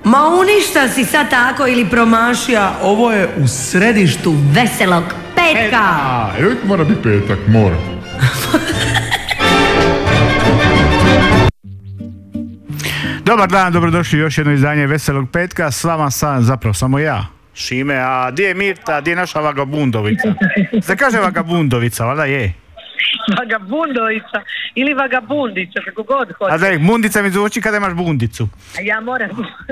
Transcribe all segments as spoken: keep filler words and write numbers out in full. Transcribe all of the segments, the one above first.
Ma uništa si sad tako ili promašija, ovo je u središtu veselog petka. A, uvijek mora biti petak, mora. Dobar dan, dobrodošli u još jedno izdanje Veselog petka. S vama sam zapravo samo ja, Šime, a gdje je Mirta, gdje je naša vagabundovica? Se kaže vagabundovica, valjda je. Vagabundovica ili vagabundica, kako god hoće. A da je, bundica mi zvuči kada imaš bundicu. A ja moram.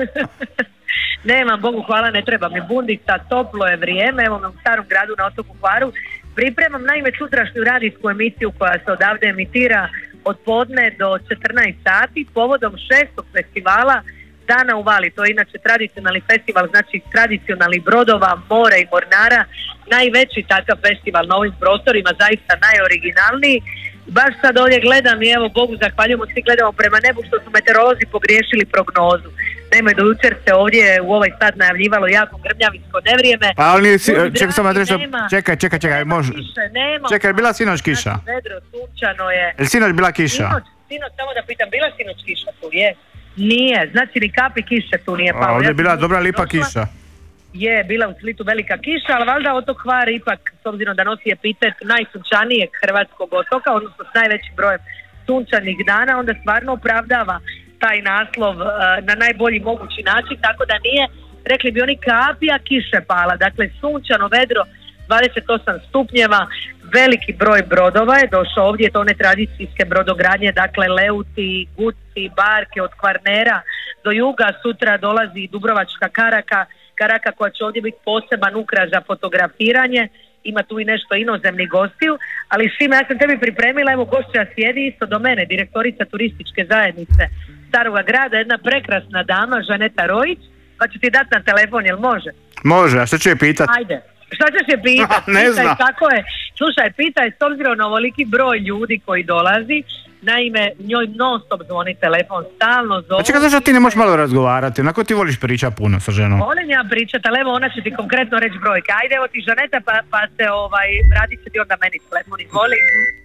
Nemam, Bogu hvala, ne treba mi bundica, toplo je vrijeme, evo me u Starom Gradu na otoku Hvaru. Pripremam naime sutrašnju radijsku emisiju koja se odavde emitira od podne do četrnaest sati povodom šestog festivala Dana u Vali. To je inače tradicionalni festival, znači tradicionalnih brodova, mora i mornara, najveći takav festival na ovim prostorima, zaista najoriginalniji. Baš sad ovdje gledam i evo Bogu zahvaljujemo, svi gledamo prema nebu što su meteorolozi pogriješili prognozu. Naime, do jučer se ovdje u ovaj sat najavljivalo jako grmljavinsko nevrijeme. Pa ali si, čekaj samo adresu, čekaj, čekaj, čekaj, može. Čekaj, je bila sinoć kiša? Znači, vedro, sunčano je. Je li sinoć bila kiša? Sinoć, sinoć, samo da pitam, bila sinoć kiša tu, je? Nije, znači ni kapi kiše tu nije palo. Ovdje je bila dobra lipa kiša. Je, bila u Splitu velika kiša, ali valjda otok Hvar ipak, s obzirom da nosi epitet najsunčanijeg hrvatskog otoka, odnosno s najvećim brojem sunčanih dana, onda stvarno opravdava taj naslov uh, na najbolji mogući način, tako da nije, rekli bi oni, kapija kiše pala. Dakle, sunčano vedro, dvadeset osam stupnjeva, veliki broj brodova je došao ovdje, to one tradicijske brodogradnje, dakle Leuti, Guci, Barke od Kvarnera do juga, sutra dolazi Dubrovačka Karaka, Karaka koja će ovdje biti poseban ukras za fotografiranje, ima tu i nešto inozemnih gostiju, ali Šime, ja sam tebi pripremila, evo gošća sjedi isto do mene, direktorica turističke zajednice Staroga Grada, jedna prekrasna dama, Žaneta Rojić, pa ću ti dati na telefon, jel može? Može, a što ću je pitat? Ajde. Šta ćeš je pitati? Ne znam. Kako je? Slušaj, pitaj s obzirom na ovoliki broj ljudi koji dolazi, naime, njoj non stop zvoni telefon, stalno zove. A čekaj, zašto ti ne možeš malo razgovarati? Onako ti voliš pričati puno sa ženom? Volim ja pričati, ali evo ona će ti konkretno reći brojke. Ajde, evo ti Žaneta, pa, pa se ovaj, radit će ti onda meni telefon, izvoli.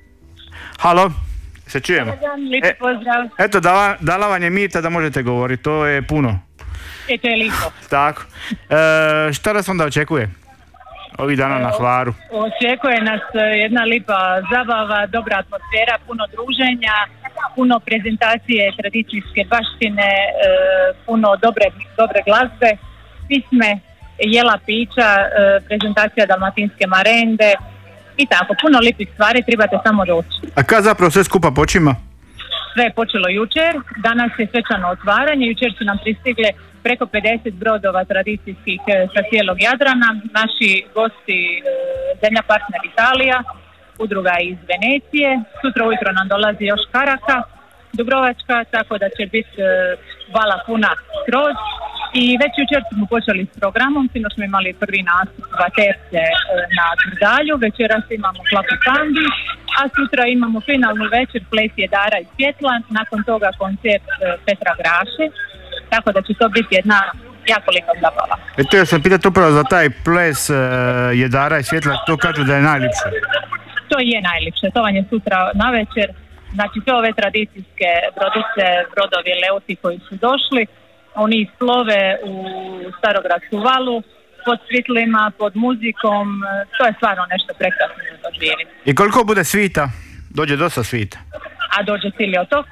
Halo, se čujemo? Lijepo e, pozdrav. Eto, dala, dala vam je Mirta da možete govoriti, to je puno. E, to je lijepo. Tako. E, šta nas onda očekuje? Ovih dana na Hvaru. Očekuje nas jedna lipa zabava, dobra atmosfera, puno druženja, puno prezentacije tradicijske baštine, puno dobre, dobre glazbe, pisme, jela pića, prezentacija dalmatinske marende i tako, puno lipih stvari, trebate samo doći. A kad zapravo sve skupa počima? Sve je počelo jučer, danas je svečano otvaranje, jučer su nam pristigle preko pedeset brodova tradicijskih sa cijelog Jadrana, naši gosti zemlja partner Italija, udruga iz Venecije, sutra ujutro nam dolazi još Karaka, Dubrovačka, tako da će biti vala puna skroz i već jučer smo počeli s programom, sinoć smo imali prvi nastup Vaterce na Trdalju, večeras imamo Klapu Kandi, a sutra imamo finalnu večer Ples jedara i svjetla, nakon toga koncert Petra Graše. Tako da će to biti jedna jako lijepa zabava. E to ja sam pitati upravo za taj ples uh, jedara i svjetla, to kažu da je najljepše. To je najljepše, to vam je sutra na večer. Znači sve ove tradicijske brodice, brodovi Leuti koji su došli, oni isplove u Starogradsku valu, pod svjetlima, pod muzikom, to je stvarno nešto prekrasno za doživjeti. I koliko bude svita? Dođe dosta svita? A dođe cijeli otok.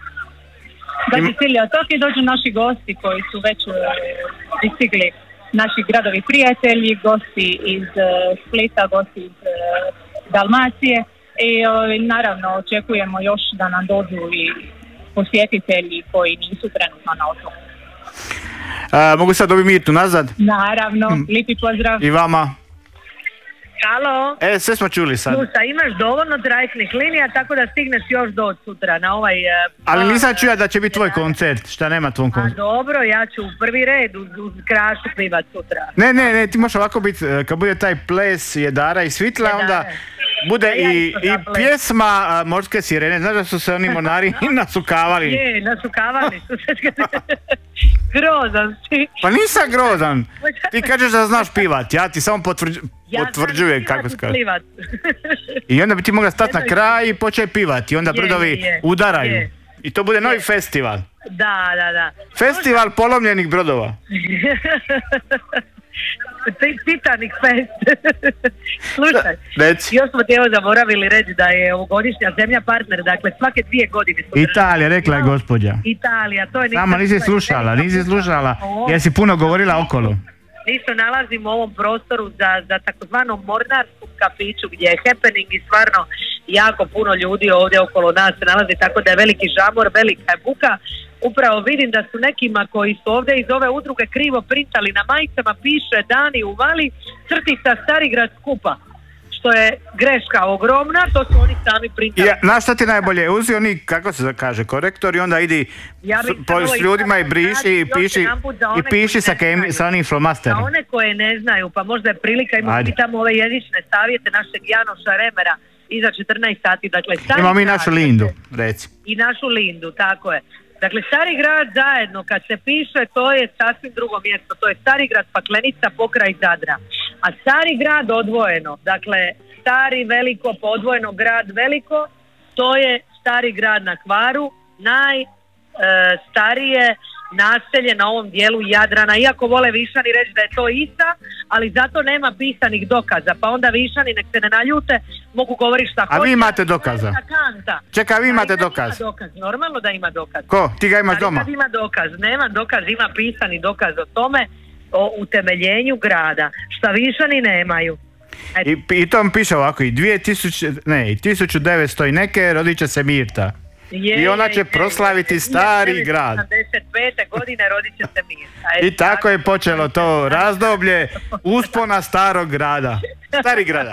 Dođe cijeli otok i dođu naši gosti koji su već pristigli, naši gradovi prijatelji, gosti iz Splita, gosti iz Dalmacije i naravno očekujemo još da nam dođu i posjetitelji koji nisu trenutno na otoku. A, mogu sad dobiti Mirtu nazad? Naravno, hmm. Lipi pozdrav. I vama. Halo. E, sve smo čuli sad. Sluša, imaš dovoljno trajektnih linija, tako da stigneš još do sutra na ovaj... Uh, Ali nisam čuja da će biti tvoj koncert, šta nema tvoj koncert? A dobro, ja ću u prvi red uz, uz Krašu plivat sutra. Ne, ne, ne, ti možeš ovako biti, kad bude taj ples jedara i svitla, jedara. Onda bude ja i, i pjesma uh, Morske sirene. Znaš da su se oni mornari nasukavali? Je, nasukavali su se. Grozan si. Pa nisam grozan. Ti kažeš da znaš pivat, ja ti samo potvrđujem. Ja potvrđuje kako se kaže. I onda bi ti mogla stati na kraj i početi pivati i onda je, brdovi je, udaraju. Je. I to bude novi festival. Da, da, da. Festival polomljenih brodova. Titanic Fest. Slušaj, Reci. još smo ti evo zaboravili reći da je ovogodišnja zemlja partner, dakle svake dvije godine su Italija, rekla je gospođa. Italija, to je... Samo nisi slušala, nisi slušala, jer si puno govorila okolo. Mi se nalazimo u ovom prostoru za, za takozvanom mornarskom kafiću gdje je happening i stvarno jako puno ljudi ovdje okolo nas se nalazi, tako da je veliki žamor, velika je buka. Upravo vidim da su nekima koji su ovdje iz ove udruge krivo printali na majicama, piše Dani u Vali, crtica Starigrad skupa. Što je greška ogromna, to su oni sami printali. Ja, znaš šta ti najbolje, uzi oni, kako se kaže, korektor i onda idi ja s, po, s ljudima i briši i piši, i piši sa, kem, sa onim flomasterom. Za one koje ne znaju, pa možda je prilika, imamo mi tamo ove jezične savjete našeg Janoša Remera iza četrnaest sati. Dakle, imamo mi našu Lindu, reci. I našu Lindu, tako je. Dakle, Stari grad zajedno, kad se piše, to je sasvim drugo mjesto, to je Stari grad Paklenica pokraj Zadra. A Stari grad odvojeno, dakle, Stari veliko, podvojeno grad veliko, to je Stari grad na Hvaru, najstarije naselje na ovom dijelu Jadrana, iako vole Višani reći da je to ista, ali zato nema pisanih dokaza, pa onda Višani nek se ne naljute, mogu govoriti šta hoće. A vi imate dokaza? Čekaj, vi imate dokaz? dokaz? Normalno da ima dokaz. Ko? Ti ga imaš ali doma? Ima dokaz, nema dokaz, ima pisani dokaz o tome, o utemeljenju grada, šta Višani nemaju. I, I to mi piše ovako, i dvije tisuće, ne, i tisuću devetsto i neke rodit će se Mirta. Je, I ona će je, proslaviti je, stari grad. sedamdeset pete godine rodit će se Mirta. I tako je počelo to razdoblje uspona starog grada. Stari grada.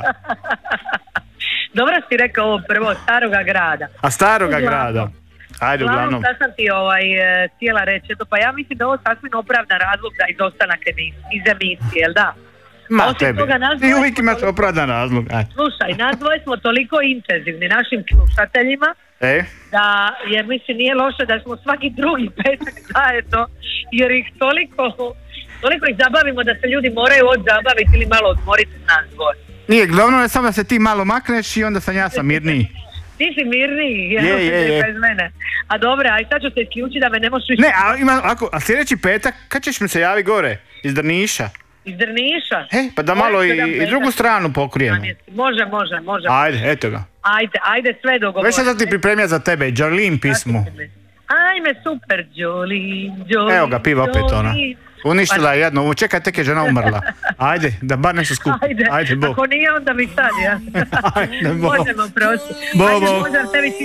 Dobro si rekao ovo prvo, staroga grada. A staroga grada. Ajde, uglavnom. Šta sam ti ovaj, htjela reći, pa ja mislim da je ovo sasvim opravdan razlog za izostanak iz emisije, jel da? Ma tebi, ti uvijek imaš opravdan razlog. Aj. Slušaj, nas dvoje smo toliko intenzivni našim slušateljima, e? da, jer mislim nije loše da smo svaki drugi petak zajedno, jer ih toliko, toliko ih zabavimo da se ljudi moraju odzabaviti ili malo odmoriti nas dvoje. Nije, glavno je samo da se ti malo makneš i onda sam ja sam mirniji. Ti si mirniji, je, je, je. bez mene. A dobro, aj sad ću se isključiti da me ne možeš više... Ne, a, ima, ako, a sljedeći petak, kad ćeš mi se javi gore? Iz Drniša? Iz Drniša? E, pa da malo i, i drugu stranu pokrijemo. Može, može, može. Ajde, eto ga. Ajde, ajde sve dogovorimo. Već sad ti pripremija za tebe, Jolene pismu. Ajme, super, Jolene, Jolene. Evo ga, piva opet ona. Uništila je jedno, čekaj, tek je žena umrla. Ajde, da bar nešto skupi. Ajde, Ajde, bo. Ako nije, onda mi sad, ja. Ajde, bo. Možemo prosti. Bo, Ajde, bo. možem tebi